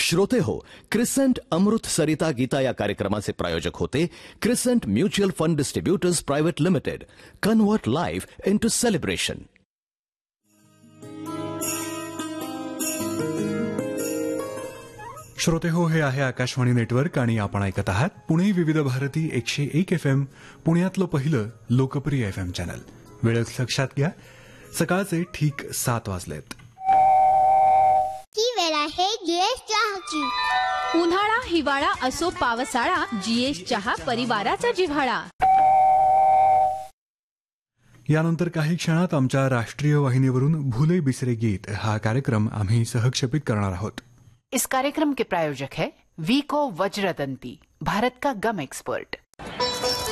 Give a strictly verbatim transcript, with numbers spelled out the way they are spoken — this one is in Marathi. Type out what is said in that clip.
श्रोते हो, क्रिसेंट अमृत सरिता गीता या कार्यक्रमाचे प्रायोजक होते crescent mutual fund distributors private limited. Convert life into celebration. श्रोते हो, हे आहे आकाशवाणी नेटवर्क आणि आपण ऐकत आहात पुणे विविध भारती एकशे एक एफ एम, पुण्यातलं पहिलं लोकप्रिय एफ एम चॅनल. वेळ लक्षात घ्या, सकाळचे ठीक सात वाजलेत. ही वेळ आहे जीएस चहाची. उन्हाळा हिवाळा असो पावसाळा, जीएस चहा परिवाराचा जिव्हाळा. यानंतर काही क्षणात आमच्या राष्ट्रीय वाहिनीवरून भुले बिसरे गीत हा कार्यक्रम आम्ही सहक्षेपित करणार आहोत. इस कार्यक्रम के प्रायोजक है वीको वज्रदंती, भारत का गम एक्सपर्ट.